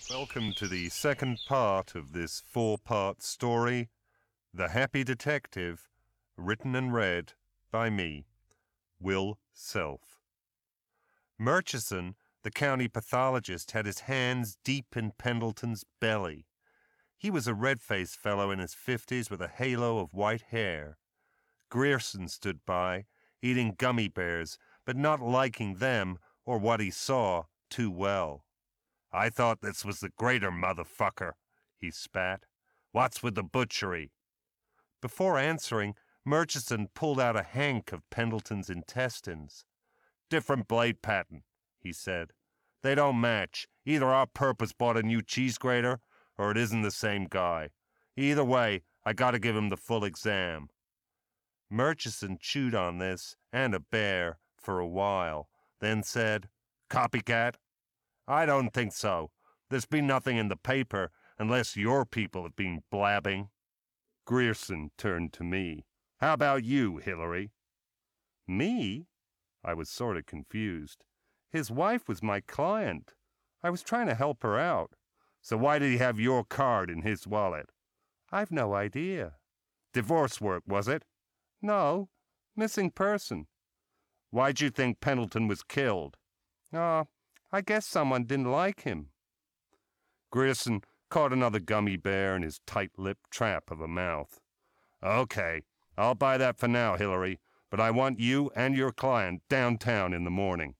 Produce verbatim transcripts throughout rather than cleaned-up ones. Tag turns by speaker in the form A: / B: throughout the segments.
A: Welcome to the second part of this four-part story, The Happy Detective, written and read by me, Will Self. Murchison, the county pathologist, had his hands deep in Pendleton's belly. He was a red-faced fellow in his fifties with a halo of white hair. Grierson stood by, eating gummy bears, but not liking them or what he saw too well. "I thought this was the greater motherfucker," he spat. "What's with the butchery?" Before answering, Murchison pulled out a hank of Pendleton's intestines. "Different blade pattern," he said. "They don't match. Either our perp has bought a new cheese grater, or it isn't the same guy. Either way, I gotta give him the full exam." Murchison chewed on this, and a bear, for a while, then said, "Copycat? I don't think so. There's been nothing in the paper, unless your people have been blabbing." Grierson turned to me. "How about you, Hillary?" Me? I was sort of confused. His wife was my client. I was trying to help her out. "So why did he have your card in his wallet?" "I've no idea." "Divorce work, was it?" "No. Missing person." "Why'd you think Pendleton was killed?" "Oh, I guess someone didn't like him." Grierson caught another gummy bear in his tight-lipped trap of a mouth. "Okay, I'll buy that for now, Hillary, but I want you and your client downtown in the morning."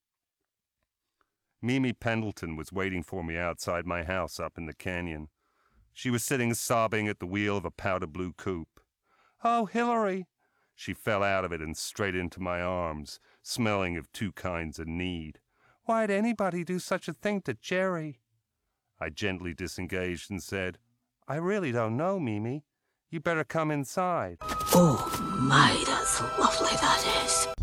A: Mimi Pendleton was waiting for me outside my house up in the canyon. She was sitting sobbing at the wheel of a powder blue coupe. "Oh, Hillary!" She fell out of it and straight into my arms, smelling of two kinds of need. "Why'd anybody do such a thing to Jerry?" I gently disengaged and said, "I really don't know, Mimi. You better come inside."
B: Oh, my, that's lovely, that is.